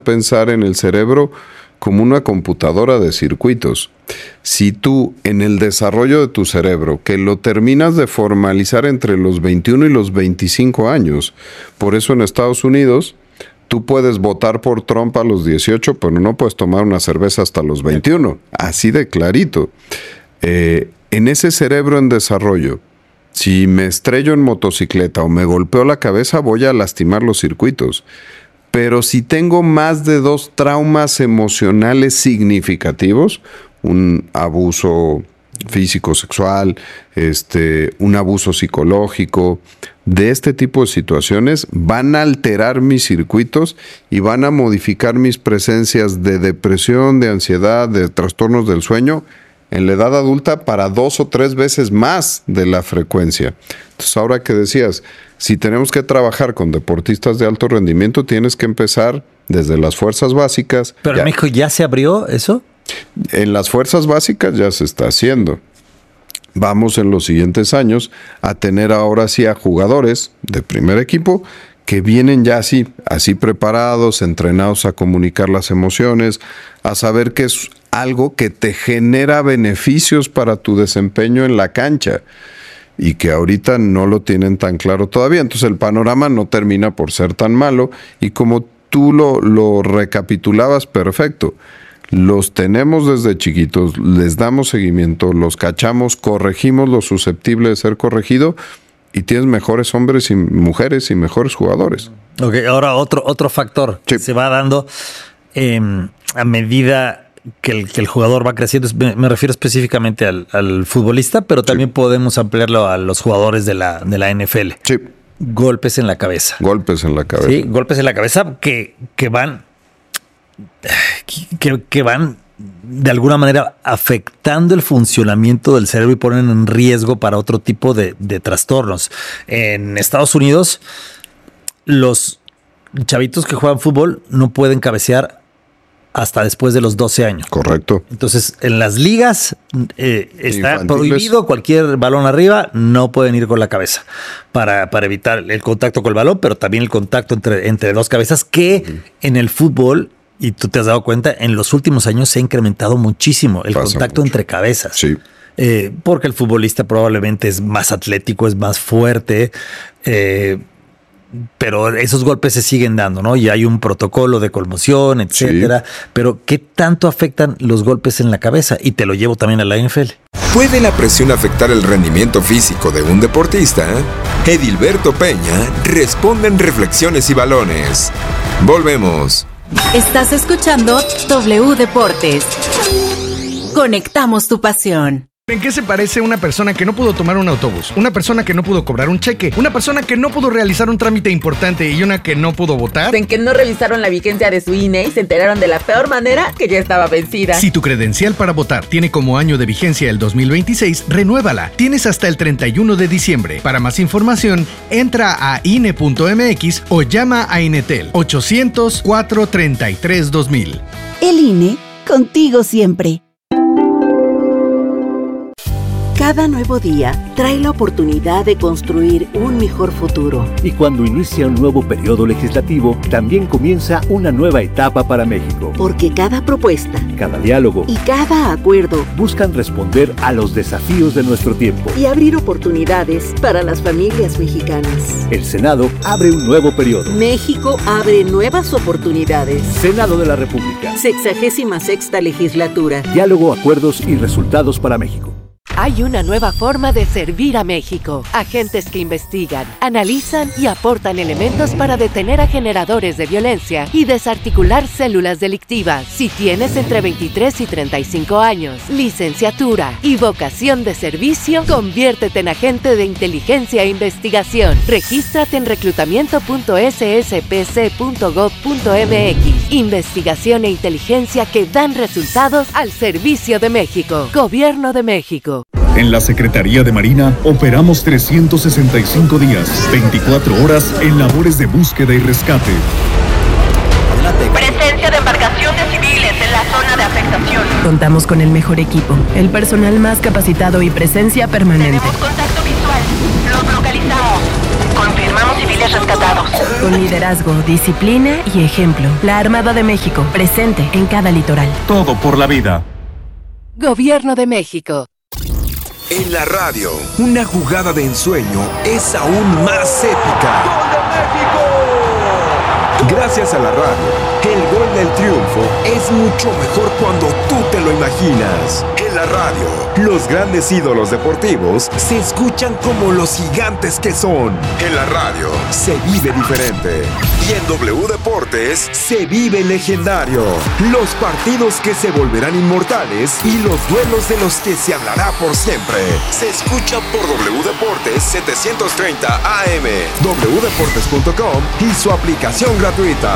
pensar en el cerebro como una computadora de circuitos. Si tú, en el desarrollo de tu cerebro, que lo terminas de formalizar entre los 21 y los 25 años, por eso en Estados Unidos, tú puedes votar por Trump a los 18, pero no puedes tomar una cerveza hasta los 21. Así de clarito. En ese cerebro en desarrollo, si me estrello en motocicleta o me golpeo la cabeza, voy a lastimar los circuitos. Pero si tengo más de 2 traumas emocionales significativos, un abuso físico, sexual, un abuso psicológico, de este tipo de situaciones, van a alterar mis circuitos y van a modificar mis presencias de depresión, de ansiedad, de trastornos del sueño en la edad adulta para 2 o 3 veces más de la frecuencia. Entonces, ahora que decías, si tenemos que trabajar con deportistas de alto rendimiento, tienes que empezar desde las fuerzas básicas. ¿Pero en México ya se abrió eso? En las fuerzas básicas ya se está haciendo. Vamos en los siguientes años a tener ahora sí a jugadores de primer equipo que vienen ya así preparados, entrenados a comunicar las emociones, a saber que es algo que te genera beneficios para tu desempeño en la cancha y que ahorita no lo tienen tan claro todavía. Entonces el panorama no termina por ser tan malo y como tú lo recapitulabas perfecto, los tenemos desde chiquitos, les damos seguimiento, los cachamos, corregimos lo susceptible de ser corregido y tienes mejores hombres y mujeres y mejores jugadores. Ok, ahora otro factor que se va dando a medida que el jugador va creciendo. Me refiero específicamente al futbolista, pero también podemos ampliarlo a los jugadores de la NFL. Sí. Golpes en la cabeza. Golpes en la cabeza. Sí, golpes en la cabeza que van de alguna manera afectando el funcionamiento del cerebro y ponen en riesgo para otro tipo de trastornos. En Estados Unidos, los chavitos que juegan fútbol no pueden cabecear hasta después de los 12 años. Correcto. Entonces, en las ligas está prohibido cualquier balón arriba, no pueden ir con la cabeza para evitar el contacto con el balón, pero también el contacto entre dos cabezas que en el fútbol, y tú te has dado cuenta, en los últimos años se ha incrementado muchísimo el contacto entre cabezas. Sí. Porque el futbolista probablemente es más atlético, es más fuerte, pero esos golpes se siguen dando, ¿no? Y hay un protocolo de conmoción, etcétera. Sí. Pero ¿qué tanto afectan los golpes en la cabeza? Y te lo llevo también a la NFL. ¿Puede la presión afectar el rendimiento físico de un deportista? Edilberto Peña responde en Reflexiones y Balones. Volvemos. Estás escuchando W Deportes. Conectamos tu pasión. ¿En qué se parece una persona que no pudo tomar un autobús? Una persona que no pudo cobrar un cheque, una persona que no pudo realizar un trámite importante y una que no pudo votar. En que no revisaron la vigencia de su INE y se enteraron de la peor manera que ya estaba vencida. Si tu credencial para votar tiene como año de vigencia el 2026, renuévala. Tienes hasta el 31 de diciembre. Para más información, entra a INE.mx o llama a Inetel 800-433-2000. El INE, contigo siempre. Cada nuevo día trae la oportunidad de construir un mejor futuro. Y cuando inicia un nuevo periodo legislativo, también comienza una nueva etapa para México. Porque cada propuesta, cada diálogo y cada acuerdo buscan responder a los desafíos de nuestro tiempo y abrir oportunidades para las familias mexicanas. El Senado abre un nuevo periodo. México abre nuevas oportunidades. Senado de la República. 66ª legislatura. Diálogo, acuerdos y resultados para México. Hay una nueva forma de servir a México. Agentes que investigan, analizan y aportan elementos para detener a generadores de violencia y desarticular células delictivas. Si tienes entre 23 y 35 años, licenciatura y vocación de servicio, conviértete en agente de inteligencia e investigación. Regístrate en reclutamiento.sspc.gov.mx. Investigación e inteligencia que dan resultados al servicio de México. Gobierno de México. En la Secretaría de Marina operamos 365 días, 24 horas en labores de búsqueda y rescate. Presencia de embarcaciones civiles en la zona de afectación. Contamos con el mejor equipo, el personal más capacitado y presencia permanente. Tenemos contacto visual. Los localizamos. Confirmamos civil civiles rescatados. Con liderazgo, disciplina y ejemplo. La Armada de México, presente en cada litoral. Todo por la vida. Gobierno de México. En la radio, una jugada de ensueño es aún más épica. ¡Gol de México! Gracias a la radio, el gol del triunfo es mucho mejor cuando tú te lo imaginas. En la radio, los grandes ídolos deportivos se escuchan como los gigantes que son. En la radio, se vive diferente. Y en W Deportes, se vive legendario. Los partidos que se volverán inmortales y los duelos de los que se hablará por siempre. Se escuchan por W Deportes 730 AM, wdeportes.com y su aplicación gratuita.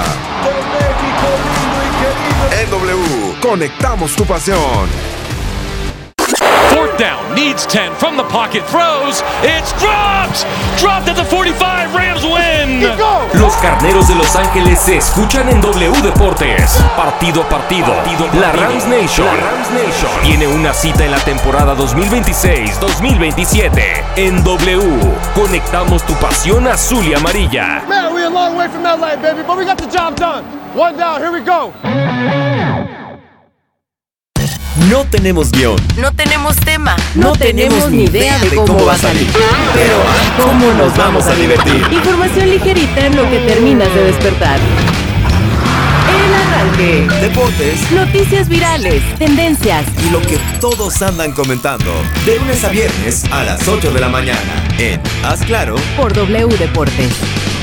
En W, conectamos tu pasión. Fourth down, needs 10 from the pocket, throws, it's dropped! Dropped at the 45, Rams win! Los Carneros de Los Ángeles se escuchan en W Deportes. Partido a partido, la Rams Nation tiene una cita en la temporada 2026-2027. En W, conectamos tu pasión azul y amarilla. Man, we're a long way from LA, baby, but we got the job done. One down, here we go. No tenemos guión. No tenemos tema. No tenemos ni idea de cómo va a salir. Pero ¿cómo nos vamos a divertir? Información ligerita en lo que terminas de despertar. El arranque. Deportes. Noticias virales. Tendencias. Y lo que todos andan comentando. De lunes a viernes a las 8 de la mañana. En Haz Claro. Por W Deportes.